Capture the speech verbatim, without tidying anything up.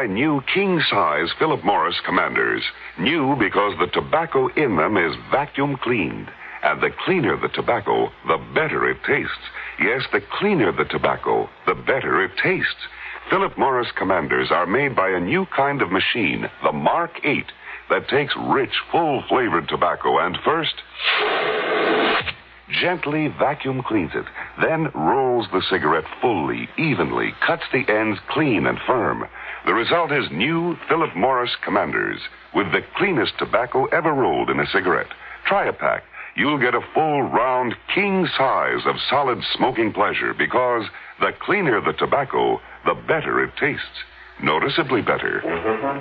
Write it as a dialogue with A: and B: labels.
A: try new king-size Philip Morris Commanders. New because the tobacco in them is vacuum cleaned. And the cleaner the tobacco, the better it tastes. Yes, the cleaner the tobacco, the better it tastes. Philip Morris Commanders are made by a new kind of machine, the Mark eight, that takes rich, full-flavored tobacco and first gently vacuum cleans it, then rolls the cigarette fully, evenly, cuts the ends clean and firm. The result is new Philip Morris Commanders with the cleanest tobacco ever rolled in a cigarette. Try a pack. You'll get a full, round, king size of solid smoking pleasure because the cleaner the tobacco, the better it tastes. Noticeably better.